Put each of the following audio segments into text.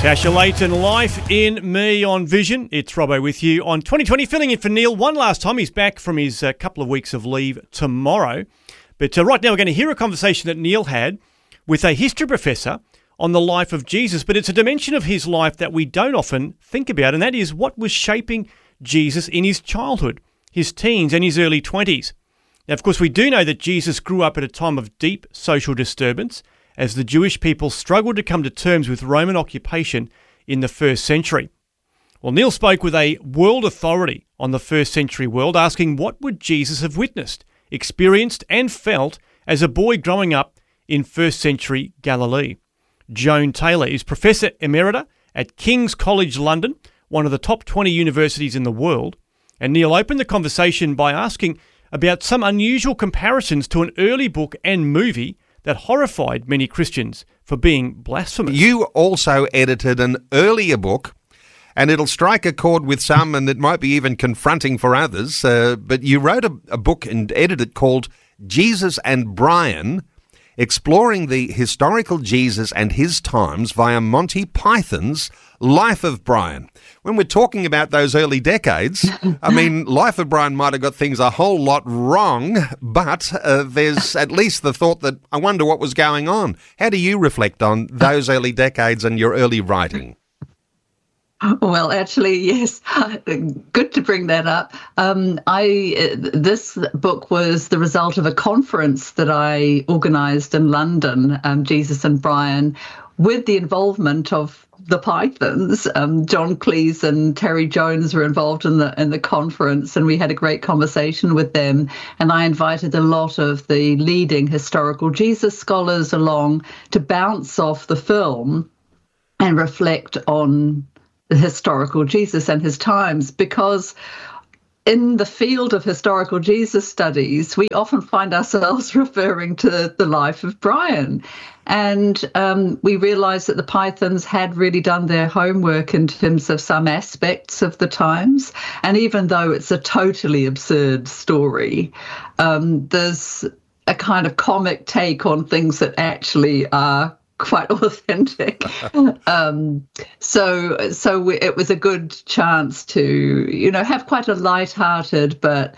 Tasha Layton, Life in Me on Vision. It's Robbo with you on 2020, filling in for Neil one last time. He's back from his couple of weeks of leave tomorrow. But right now we're going to hear a conversation that Neil had with a history professor on the life of Jesus. But it's a dimension of his life that we don't often think about, and that is what was shaping Jesus in his childhood, his teens and his early 20s. Now, of course, we do know that Jesus grew up at a time of deep social disturbance as the Jewish people struggled to come to terms with Roman occupation in the first century. Well, Neil spoke with a world authority on the first century world, asking what would Jesus have witnessed, experienced and felt as a boy growing up in first century Galilee. Joan Taylor is Professor Emerita at King's College London, one of the top 20 universities in the world. And Neil opened the conversation by asking about some unusual comparisons to an early book and movie that horrified many Christians for being blasphemous. You also edited an earlier book, and it'll strike a chord with some, and it might be even confronting for others, but you wrote a book and edited it called Jesus and Brian, exploring the historical Jesus and his times via Monty Python's Life of Brian. When we're talking about those early decades, I mean, Life of Brian might have got things a whole lot wrong, but there's at least the thought that I wonder what was going on. How do you reflect on those early decades and your early writing? Well, actually, yes. Good to bring that up. This book was the result of a conference that I organised in London, Jesus and Brian, with the involvement of the Pythons. John Cleese and Terry Jones were involved in the conference, and we had a great conversation with them. And I invited a lot of the leading historical Jesus scholars along to bounce off the film and reflect on the historical Jesus and his times, because in the field of historical Jesus studies, we often find ourselves referring to the life of Brian. And we realised that the Pythons had really done their homework in terms of some aspects of the times. And even though it's a totally absurd story, there's a kind of comic take on things that actually are quite authentic. So it was a good chance to, have quite a light-hearted but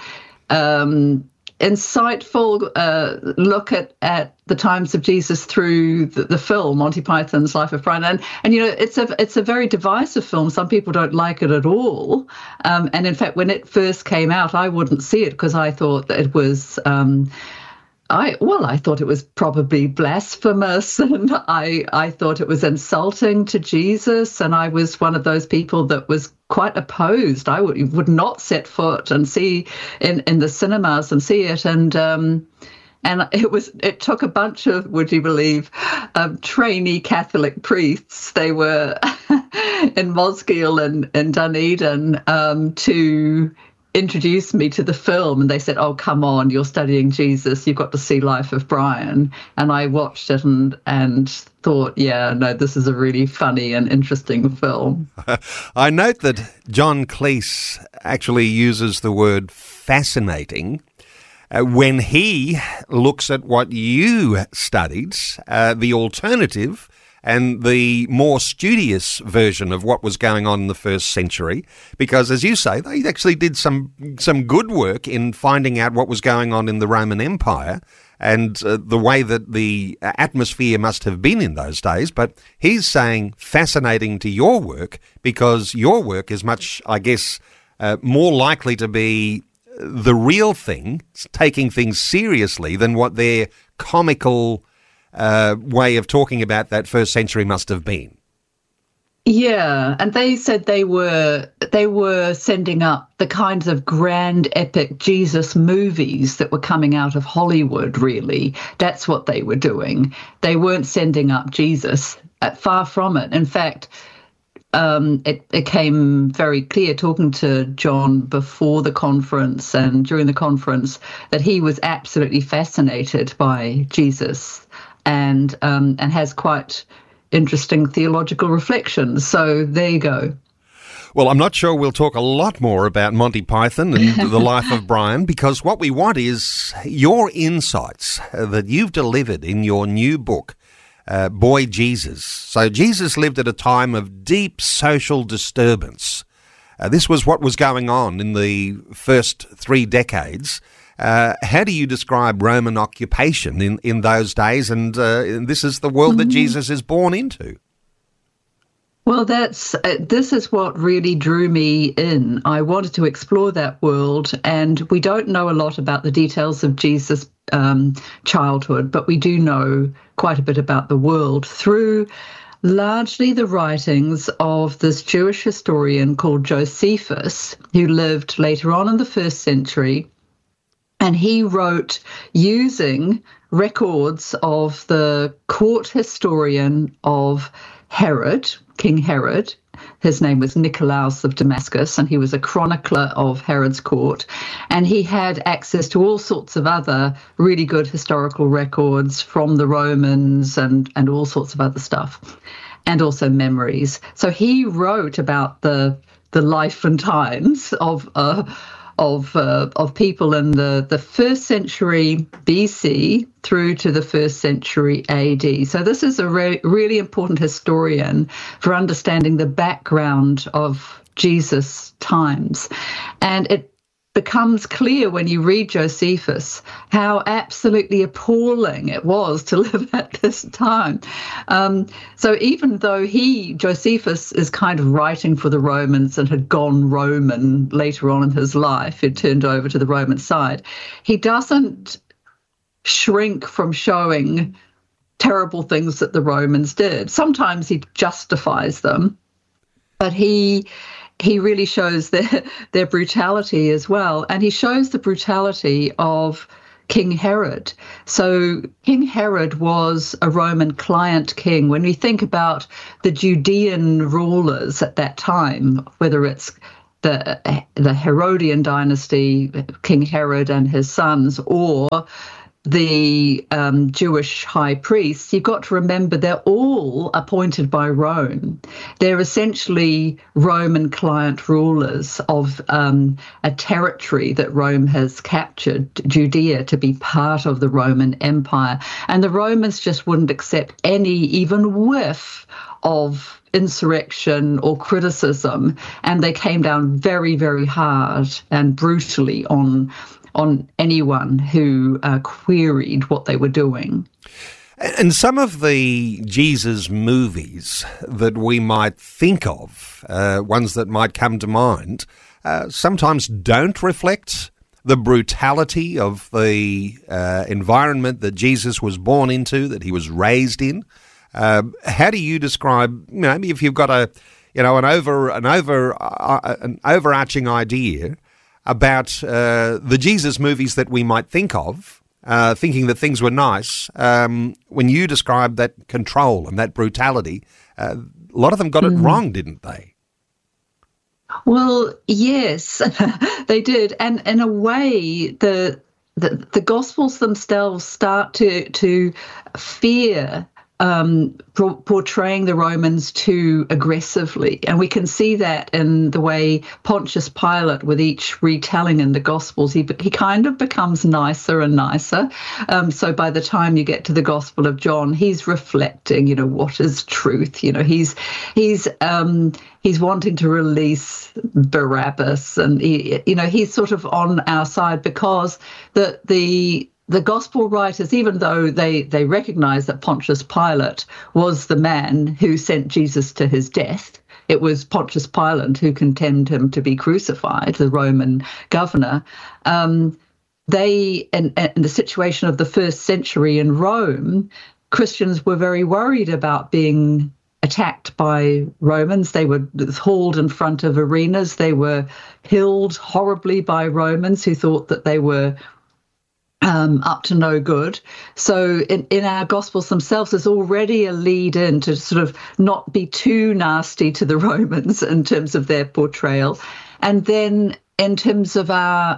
insightful look at the times of Jesus through the film Monty Python's Life of Brian. And it's a very divisive film. Some people don't like it at all. And in fact, when it first came out, I wouldn't see it because I thought that it was I thought it was probably blasphemous, and I thought it was insulting to Jesus, and I was one of those people that was quite opposed. I would not set foot and see in the cinemas and see it, and it took a bunch of, would you believe, trainee Catholic priests. They were in Mosgiel and Dunedin to introduced me to the film, and they said, "Oh, come on, you're studying Jesus, you've got to see Life of Brian." And I watched it and thought, yeah, no, this is a really funny and interesting film. I note that John Cleese actually uses the word fascinating when he looks at what you studied, the alternative and the more studious version of what was going on in the first century, because, as you say, they actually did some good work in finding out what was going on in the Roman Empire and the way that the atmosphere must have been in those days. But he's saying fascinating to your work because your work is much, I guess, more likely to be the real thing, taking things seriously, than what their comical way of talking about that first century must have been. Yeah, and they said they were sending up the kinds of grand epic Jesus movies that were coming out of Hollywood, really. That's what they were doing. They weren't sending up Jesus, far from it. In fact, it became very clear talking to John before the conference and during the conference that he was absolutely fascinated by Jesus and has quite interesting theological reflections. So there you go. Well, I'm not sure we'll talk a lot more about Monty Python and the Life of Brian, because what we want is your insights that you've delivered in your new book, boy Jesus. So Jesus lived at a time of deep social disturbance. This was what was going on in the first 3 decades. How do you describe Roman occupation in those days? And this is the world that Jesus is born into. Well, this is what really drew me in. I wanted to explore that world, and we don't know a lot about the details of Jesus' childhood, but we do know quite a bit about the world through largely the writings of this Jewish historian called Josephus, who lived later on in the 1st century, and he wrote using records of the court historian of Herod, King Herod. His name was Nicolaus of Damascus, and he was a chronicler of Herod's court. And he had access to all sorts of other really good historical records from the Romans and all sorts of other stuff, and also memories. So he wrote about the life and times of people in the 1st century BC through to the 1st century AD. So this is a really important historian for understanding the background of Jesus' times. And it becomes clear when you read Josephus how absolutely appalling it was to live at this time. So even though Josephus is kind of writing for the Romans and had gone Roman later on in his life, he'd turned over to the Roman side, he doesn't shrink from showing terrible things that the Romans did. Sometimes he justifies them, but he really shows their brutality as well. And he shows the brutality of King Herod. So King Herod was a Roman client king. When we think about the Judean rulers at that time, whether it's the Herodian dynasty, King Herod and his sons, or the Jewish high priests, you've got to remember they're all appointed by Rome. They're essentially Roman client rulers of a territory that Rome has captured, Judea, to be part of the Roman Empire. And the Romans just wouldn't accept any even whiff of insurrection or criticism, and they came down very, very hard and brutally on anyone who queried what they were doing. And some of the Jesus movies that we might think of, ones that might come to mind, sometimes don't reflect the brutality of the environment that Jesus was born into, that he was raised in. How do you describe, maybe if you've got an overarching idea about the Jesus movies that we might think of, thinking that things were nice, when you described that control and that brutality, a lot of them got it wrong, didn't they? Well, yes, they did. And in a way, the Gospels themselves start to fear portraying the Romans too aggressively. And we can see that in the way Pontius Pilate, with each retelling in the Gospels, he kind of becomes nicer and nicer. So by the time you get to the Gospel of John, he's reflecting, what is truth? He's wanting to release Barabbas, and he's sort of on our side, because the gospel writers, even though they recognize that Pontius Pilate was the man who sent Jesus to his death, it was Pontius Pilate who condemned him to be crucified, the Roman governor. They, in the situation of the 1st century in Rome, Christians were very worried about being attacked by Romans. They were hauled in front of arenas. They were killed horribly by Romans who thought that they were up to no good. So in our Gospels themselves, there's already a lead in to sort of not be too nasty to the Romans in terms of their portrayal. And then in terms of our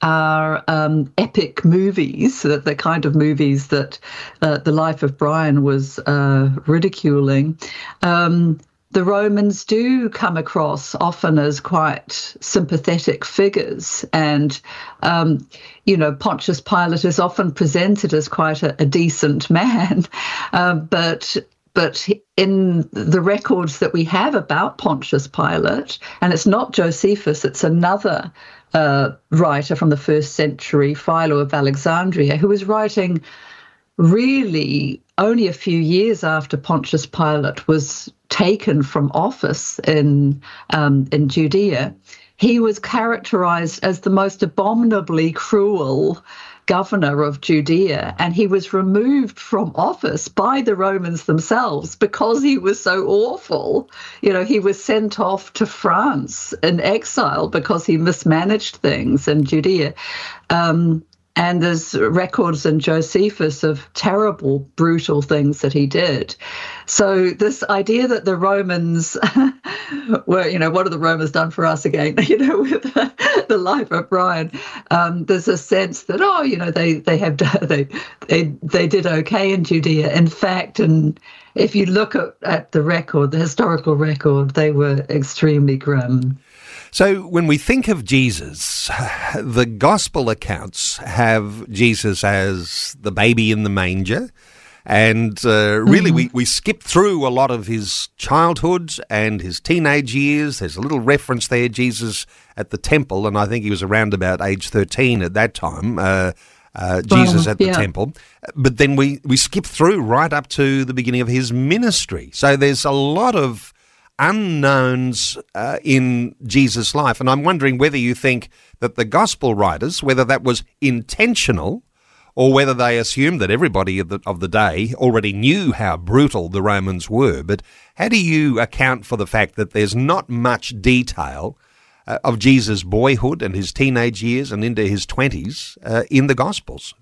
epic movies, the kind of movies that The Life of Brian was ridiculing, the Romans do come across often as quite sympathetic figures. And, Pontius Pilate is often presented as quite a decent man. But in the records that we have about Pontius Pilate, and it's not Josephus, it's another writer from the 1st century, Philo of Alexandria, who was writing really only a few years after Pontius Pilate was taken from office in Judea. He was characterized as the most abominably cruel governor of Judea, and he was removed from office by the Romans themselves because he was so awful. He was sent off to France in exile because he mismanaged things in Judea. And there's records in Josephus of terrible, brutal things that he did. So this idea that the Romans were, what have the Romans done for us again, with the life of Brian, there's a sense that, they did okay in Judea. In fact, and if you look at the record, the historical record, they were extremely grim. So when we think of Jesus, the gospel accounts have Jesus as the baby in the manger. And really, we skip through a lot of his childhood and his teenage years. There's a little reference there, Jesus at the temple, and I think he was around about age 13 at that time, Jesus at the temple. But then we skip through right up to the beginning of his ministry. So there's a lot of unknowns in Jesus' life. And I'm wondering whether you think that the gospel writers, whether that was intentional or whether they assumed that everybody of the day already knew how brutal the Romans were. But how do you account for the fact that there's not much detail of Jesus' boyhood and his teenage years and into his 20s in the Gospels?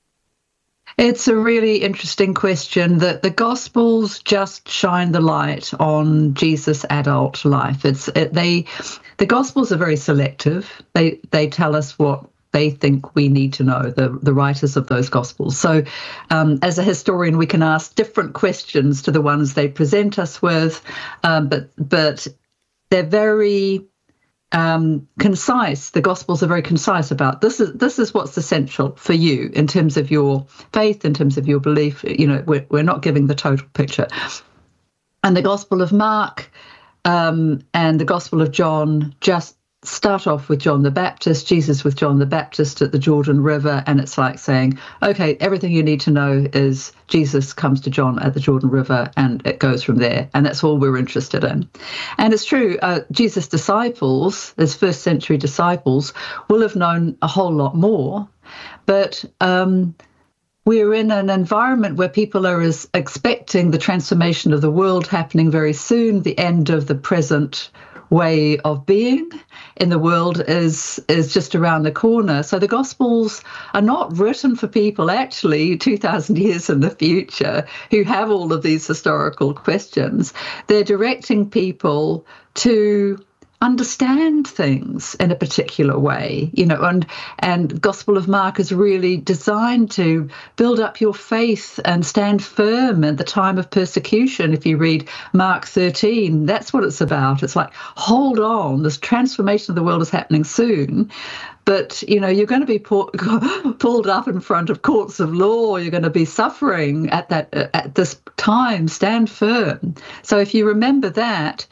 It's a really interesting question. That the Gospels just shine the light on Jesus' adult life. The Gospels are very selective. They tell us what they think we need to know, the writers of those Gospels. So as a historian, we can ask different questions to the ones they present us with, but they're very concise. The Gospels are very concise about this is what's essential for you in terms of your faith, in terms of your belief. We're not giving the total picture. And the Gospel of Mark and the Gospel of John just start off with John the Baptist, Jesus with John the Baptist at the Jordan River, and it's like saying, okay, everything you need to know is Jesus comes to John at the Jordan River, and it goes from there, and that's all we're interested in. And it's true, Jesus' disciples, his 1st century disciples, will have known a whole lot more, but we're in an environment where people are expecting the transformation of the world happening very soon. The end of the present way of being in the world is just around the corner. So the Gospels are not written for people actually 2,000 years in the future who have all of these historical questions. They're directing people to understand things in a particular way, and Gospel of Mark is really designed to build up your faith and stand firm in the time of persecution. If you read Mark 13, that's what it's about. It's like, hold on, this transformation of the world is happening soon. But, you're going to be pulled up in front of courts of law. You're going to be suffering at this time. Stand firm. So if you remember that,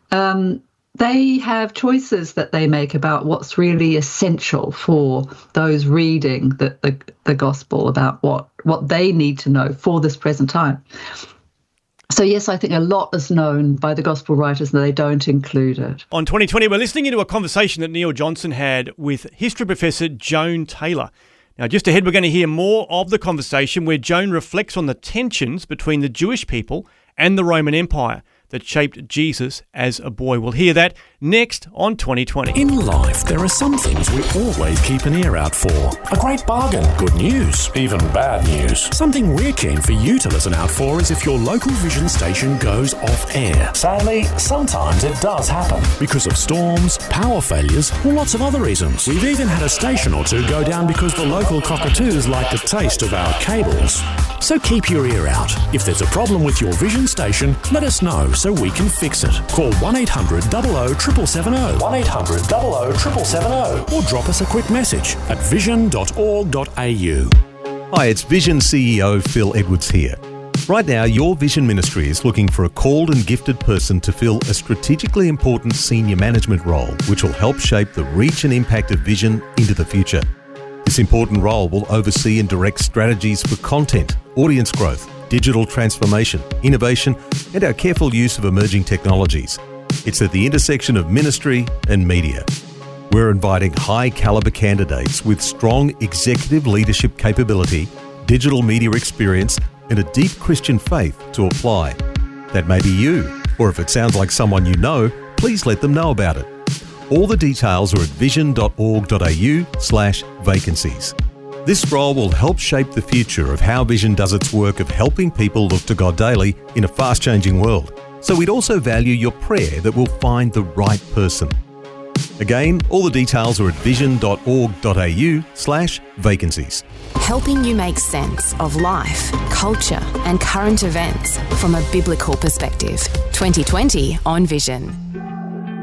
they have choices that they make about what's really essential for those reading the gospel, about what they need to know for this present time. So yes, I think a lot is known by the gospel writers and they don't include it. On 2020, we're listening into a conversation that Neil Johnson had with history professor Joan Taylor. Now, just ahead, we're going to hear more of the conversation where Joan reflects on the tensions between the Jewish people and the Roman Empire that shaped Jesus as a boy. We'll hear that next on 2020. In life, there are some things we always keep an ear out for. A great bargain, good news, even bad news. Something we're keen for you to listen out for is if your local Vision station goes off air. Sadly, sometimes it does happen because of storms, power failures, or lots of other reasons. We've even had a station or two go down because the local cockatoos like the taste of our cables. So keep your ear out. If there's a problem with your Vision station, let us know so we can fix it. Call 1800 00 770, 1800 00 770, or drop us a quick message at vision.org.au. Hi, it's Vision CEO Phil Edwards here. Right now, your Vision Ministry is looking for a called and gifted person to fill a strategically important senior management role, which will help shape the reach and impact of Vision into the future. This important role will oversee and direct strategies for content, audience growth, digital transformation, innovation, and our careful use of emerging technologies. It's at the intersection of ministry and media. We're inviting high-caliber candidates with strong executive leadership capability, digital media experience, and a deep Christian faith to apply. That may be you, or if it sounds like someone you know, please let them know about it. All the details are at vision.org.au/vacancies. This role will help shape the future of how Vision does its work of helping people look to God daily in a fast-changing world. So we'd also value your prayer that we'll find the right person. Again, all the details are at vision.org.au/vacancies. Helping you make sense of life, culture, and current events from a biblical perspective. 2020 on Vision.